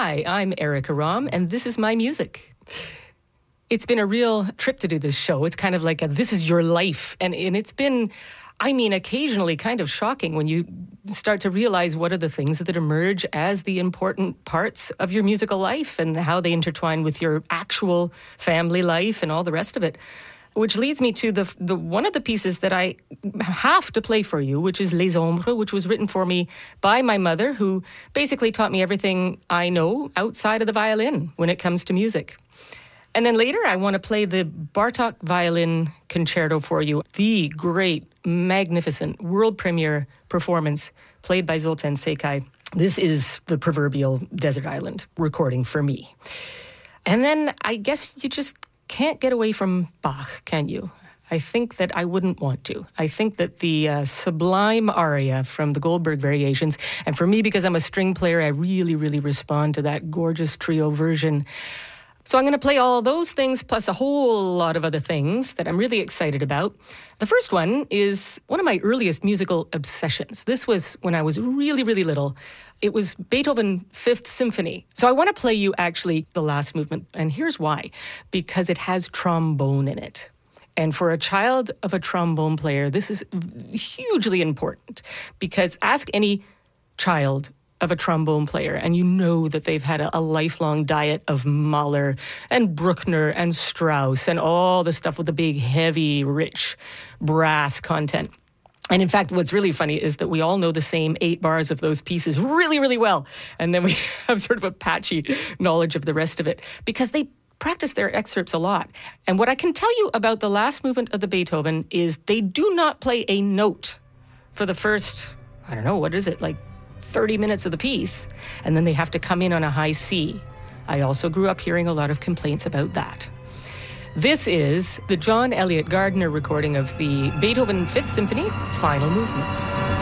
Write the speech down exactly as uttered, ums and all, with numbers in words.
Hi, I'm Erica Rom, and this is my music. It's been a real trip to do this show. It's kind of like a, this is your life. And, and it's been, I mean, occasionally kind of shocking when you start to realize what are the things that emerge as the important parts of your musical life and how they intertwine with your actual family life and all the rest of it. Which leads me to the the one of the pieces that I have to play for you, which is Les Ombres, which was written for me by my mother, who basically taught me everything I know outside of the violin when it comes to music. And then later, I want to play the Bartók Violin Concerto for you, the great, magnificent, world premiere performance played by Zoltán Székely. This is the proverbial desert island recording for me. And then I guess you just can't get away from Bach, can you? I think that I wouldn't want to. I think that the uh, sublime aria from the Goldberg Variations, and for me, because I'm a string player, I really, really respond to that gorgeous trio version. So I'm going to play all those things plus a whole lot of other things that I'm really excited about. The first one is one of my earliest musical obsessions. This was when I was really, really little. It was Beethoven Fifth Symphony. So I want to play you actually the last movement, and here's why. Because it has trombone in it. And for a child of a trombone player, this is hugely important, because ask any child of a trombone player, and you know that they've had a, a lifelong diet of Mahler and Bruckner and Strauss and all the stuff with the big, heavy, rich brass content. And in fact, what's really funny is that we all know the same eight bars of those pieces really, really well. And then we have sort of a patchy knowledge of the rest of it because they practice their excerpts a lot. And what I can tell you about the last movement of the Beethoven is they do not play a note for the first, I don't know, what is it, like thirty minutes of the piece, and then they have to come in on a high C. I also grew up hearing a lot of complaints about that. This is the John Elliott Gardiner recording of the Beethoven Fifth Symphony, final movement.